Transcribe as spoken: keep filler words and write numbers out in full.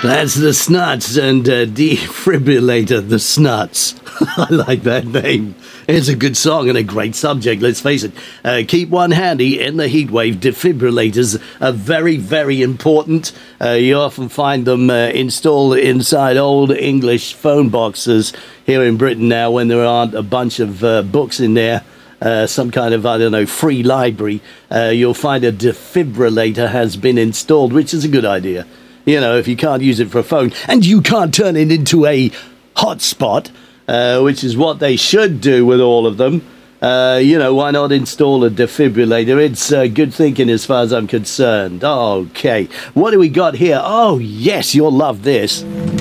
That's the Snuts and uh, Defibrillator the Snuts. I like that name. It's a good song and a great subject, let's face it. Uh, keep one handy in the heatwave. Defibrillators are very, very important. Uh, you often find them uh, installed inside old English phone boxes here in Britain now when there aren't a bunch of uh, books in there. Uh, some kind of, I don't know, free library. Uh, you'll find a defibrillator has been installed, which is a good idea. You know, if you can't use it for a phone, and you can't turn it into a hotspot, uh, which is what they should do with all of them, uh, you know, why not install a defibrillator? It's uh, good thinking as far as I'm concerned. Okay, what do we got here? Oh, yes, you'll love this.